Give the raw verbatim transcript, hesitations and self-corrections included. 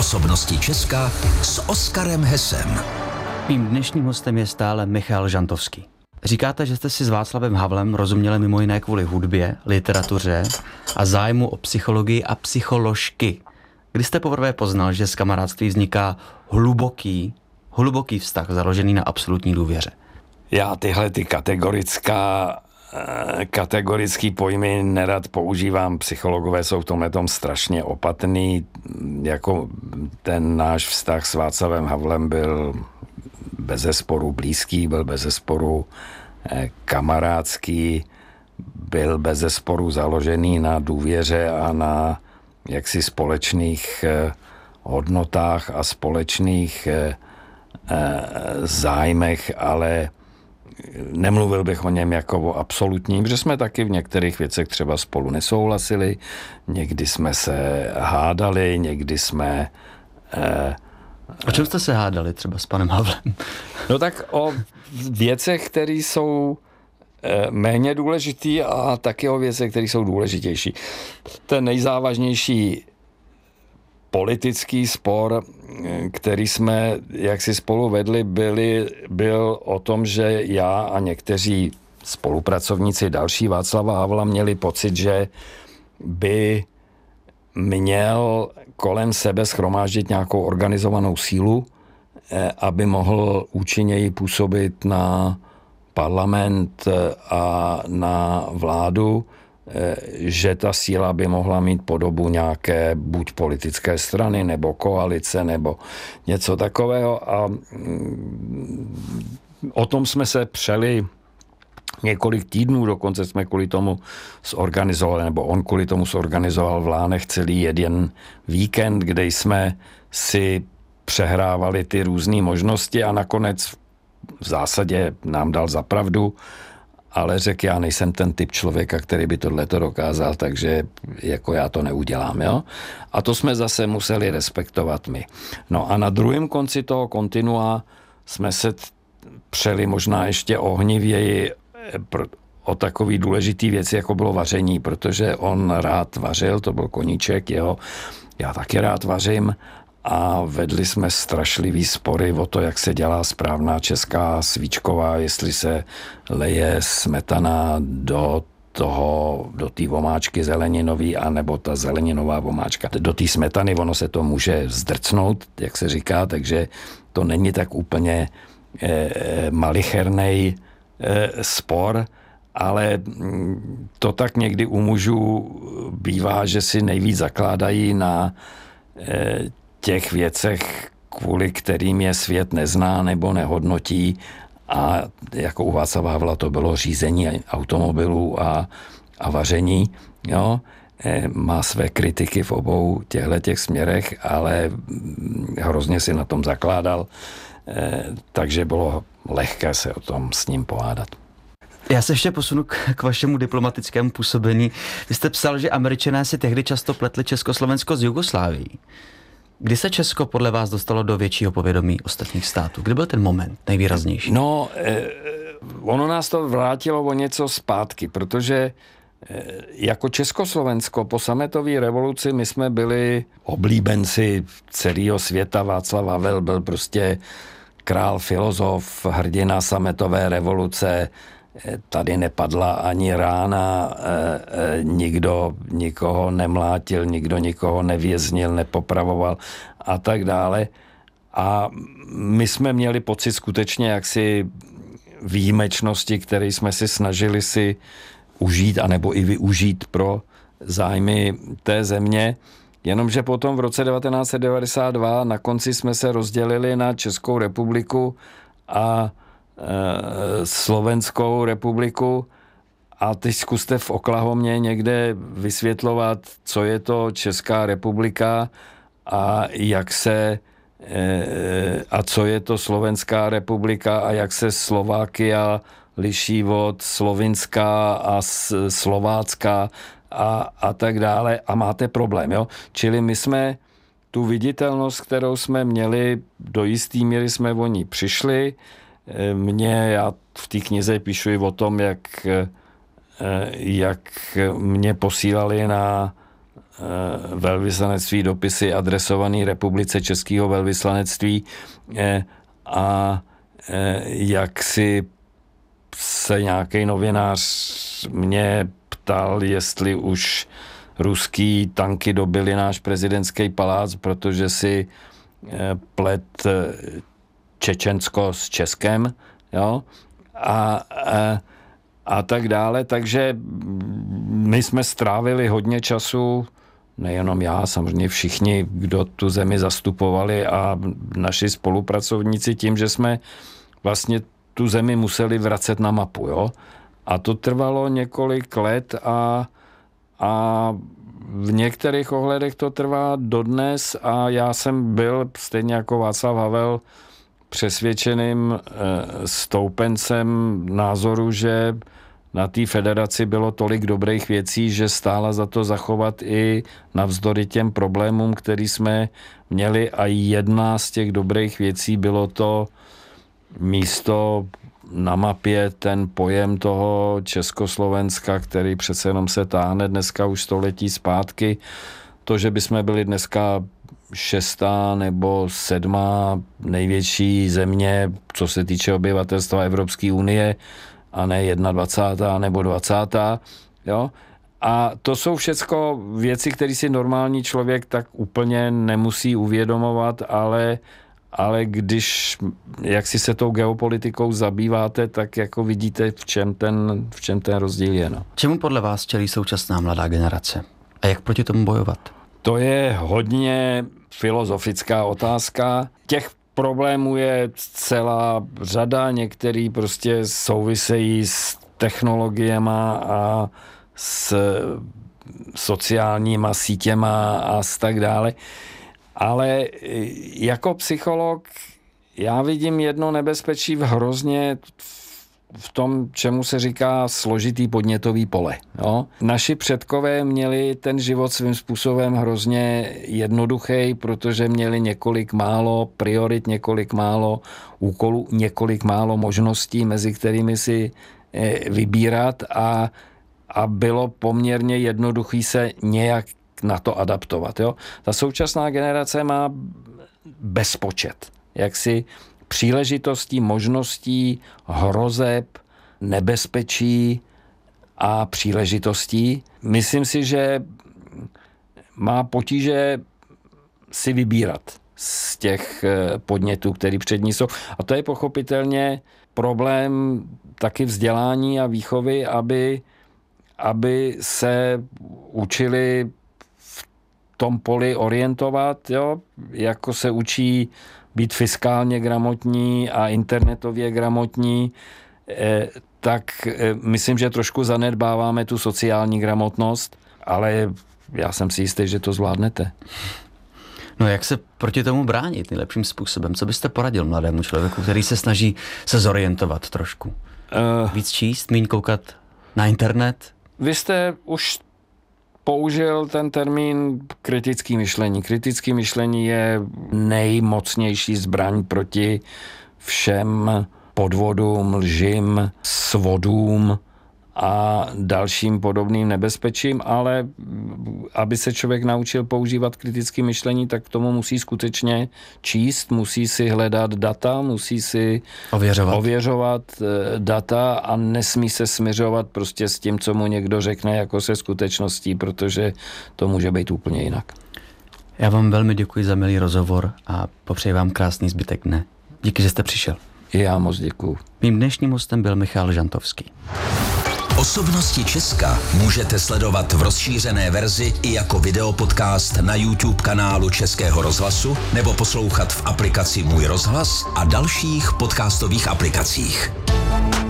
Osobnosti Česka s Oskarem Hesem. Mým dnešním hostem je stále Michal Žantovský. Říkáte, že jste si s Václavem Havlem rozuměli mimo jiné kvůli hudbě, literatuře a zájmu o psychologii a psycholožky. Kdy jste poprvé poznal, že z kamarádství vzniká hluboký, hluboký vztah založený na absolutní důvěře? Já tyhle ty kategorická, kategorický pojmy nerad používám. Psychologové jsou v tomhletom strašně opatrný. Jako ten náš vztah s Václavem Havlem byl bezesporu blízký, byl bezesporu kamarádský, byl bezesporu založený na důvěře a na jaksi společných hodnotách a společných zájmech, ale nemluvil bych o něm jako o absolutním, že jsme taky v některých věcech třeba spolu nesouhlasili, někdy jsme se hádali, někdy jsme... Eh, o čem jste se hádali třeba s panem Havlem? No tak o věcech, které jsou eh, méně důležitý a taky o věcech, které jsou důležitější. Ten nejzávažnější politický spor, který jsme jaksi spolu vedli, byli, byl o tom, že já a někteří spolupracovníci další Václava Havla měli pocit, že by měl kolem sebe shromáždit nějakou organizovanou sílu, aby mohl účinněji působit na parlament a na vládu, že ta síla by mohla mít podobu nějaké buď politické strany, nebo koalice, nebo něco takového. A o tom jsme se přeli několik týdnů, dokonce jsme kvůli tomu zorganizovali, nebo on kvůli tomu zorganizoval v Lánech celý jeden víkend, kde jsme si přehrávali ty různé možnosti a nakonec v zásadě nám dal za pravdu, ale řekl, já nejsem ten typ člověka, který by tohleto dokázal, takže jako já to neudělám, jo. A to jsme zase museli respektovat my. No a na druhém konci toho kontinua jsme se přeli možná ještě ohnivěji o takový důležitý věci, jako bylo vaření, protože on rád vařil, to byl koníček jeho, já taky rád vařím, a vedli jsme strašlivý spory o to, jak se dělá správná česká svíčková, jestli se leje smetana do toho, do té vomáčky zeleninový, anebo ta zeleninová vomáčka do té smetany, ono se to může zdrcnout, jak se říká, takže to není tak úplně eh, malichernej eh, spor, ale to tak někdy u mužů bývá, že si nejvíc zakládají na eh, těch věcech, kvůli kterým je svět nezná nebo nehodnotí, a jako u Václava Havla to bylo řízení automobilů a, a vaření, jo. E, má své kritiky v obou těchto těch směrech, ale hrozně si na tom zakládal, e, takže bylo lehké se o tom s ním pohádat. Já se ještě posunu k, k vašemu diplomatickému působení. Vy jste psal, že Američané si tehdy často pletli Československo s Jugoslávií. Kdy se Česko podle vás dostalo do většího povědomí ostatních států? Kdy byl ten moment nejvýraznější? No, eh, ono nás to vrátilo o něco zpátky, protože eh, jako Československo po sametové revoluci my jsme byli oblíbenci celého světa. Václav Havel byl prostě král, filozof, hrdina sametové revoluce. Tady nepadla ani rána, nikdo nikoho nemlátil, nikdo nikoho nevěznil, nepopravoval a tak dále. A my jsme měli pocit skutečně jaksi výjimečnosti, které jsme si snažili si užít anebo i využít pro zájmy té země. Jenomže potom v roce devatenáct set devadesát dva na konci jsme se rozdělili na Českou republiku a Slovenskou republiku, a teď zkuste v Oklahomě někde vysvětlovat, co je to Česká republika a jak se a co je to Slovenská republika a jak se Slovákia liší od Slovinská a Slovácka a, a tak dále, a máte problém, jo? Čili my jsme tu viditelnost, kterou jsme měli, do jistý míry jsme o ní přišli. Mě, já v té knize píšu i o tom, jak, jak mě posílali na velvyslanectví dopisy adresovaný republice Českého velvyslanectví a jak si se nějaký novinář mě ptal, jestli už ruský tanky dobily náš prezidentský palác, protože si plet Čečensko s Českem, jo, a, a, a tak dále, takže my jsme strávili hodně času, nejenom já, samozřejmě všichni, kdo tu zemi zastupovali a naši spolupracovníci tím, že jsme vlastně tu zemi museli vracet na mapu, jo. A to trvalo několik let a, a v některých ohledech to trvá dodnes a já jsem byl, stejně jako Václav Havel, přesvědčeným stoupencem názoru, že na té federaci bylo tolik dobrých věcí, že stála za to zachovat i navzdory těm problémům, který jsme měli a jedna z těch dobrých věcí bylo to místo na mapě, ten pojem toho Československa, který přece jenom se táhne dneska už století zpátky. To, že bychom byli dneska šestá nebo sedmá největší země, co se týče obyvatelstva Evropské unie, a ne dvacátá jedna nebo dvacátá Jo? A to jsou všecko věci, které si normální člověk tak úplně nemusí uvědomovat, ale, ale když jak si se tou geopolitikou zabýváte, tak jako vidíte, v čem ten, v čem ten rozdíl je. No. Čemu podle vás čelí současná mladá generace? A jak proti tomu bojovat? To je hodně filozofická otázka. Těch problémů je celá řada, některý prostě souvisejí s technologiema a s sociálníma sítěma a s tak dále. Ale jako psycholog já vidím jedno nebezpečí v hrozně v tom, čemu se říká složitý podnětový pole. Jo? Naši předkové měli ten život svým způsobem hrozně jednoduchý, protože měli několik málo priorit, několik málo úkolů, několik málo možností, mezi kterými si vybírat a, a bylo poměrně jednoduchý se nějak na to adaptovat. Jo? Ta současná generace má bezpočet. Jak si příležitostí, možností, hrozeb, nebezpečí a příležitostí. Myslím si, že má potíže si vybírat z těch podnětů, které před ní jsou. A to je pochopitelně problém taky vzdělání a výchovy, aby, aby se učili v tom poli orientovat, jo? Jako se učí být fiskálně gramotní a internetově gramotní, tak myslím, že trošku zanedbáváme tu sociální gramotnost, ale já jsem si jistý, že to zvládnete. No jak se proti tomu bránit nejlepším způsobem? Co byste poradil mladému člověku, který se snaží se zorientovat trošku? Uh, Víc číst, míň koukat na internet? Vy jste už použil ten termín kritický myšlení. Kritický myšlení je nejmocnější zbraň proti všem podvodům, lžím, svodům a dalším podobným nebezpečím, ale aby se člověk naučil používat kritické myšlení, tak k tomu musí skutečně číst, musí si hledat data, musí si ověřovat, ověřovat data a nesmí se smiřovat prostě s tím, co mu někdo řekne, jako se skutečností, protože to může být úplně jinak. Já vám velmi děkuji za milý rozhovor a popřeji vám krásný zbytek dne. Díky, že jste přišel. Já moc děkuju. Mým dnešním hostem byl Michal Žantovský. Osobnosti Česka můžete sledovat v rozšířené verzi i jako videopodcast na YouTube kanálu Českého rozhlasu nebo poslouchat v aplikaci Můj rozhlas a dalších podcastových aplikacích.